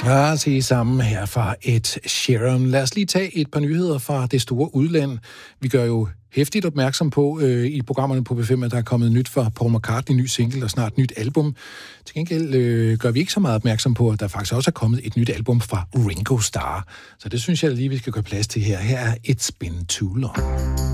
Ja, se sammen her fra Ed Sheeran. Lad os lige tage et par nyheder fra det store udland. Vi gør jo hæftigt opmærksom på i programmerne på B5, at der er kommet nyt fra Paul McCartney, ny single og snart nyt album. Til gengæld gør vi ikke så meget opmærksom på, at der faktisk også er kommet et nyt album fra Ringo Starr. Så det synes jeg lige, vi skal gøre plads til her. Her er It's Been Too Long.